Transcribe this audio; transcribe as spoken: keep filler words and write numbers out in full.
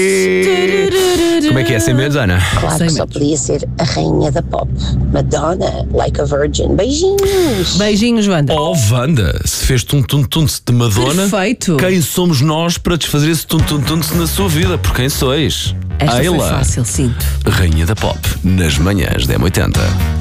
Como é que é, sem medo, Ana? Claro Sem que só medos. podia ser a rainha da pop. Madonna, like a virgin. Beijinhos. Beijinhos, Wanda. Oh, Wanda, se fez tum-tum-tum-se de Madonna, Perfeito. quem somos nós para desfazer esse tum-tum-tum-se na sua vida? Por quem sois? Esta foi Ayla, fácil, sinto. rainha da pop, nas manhãs da M oitenta.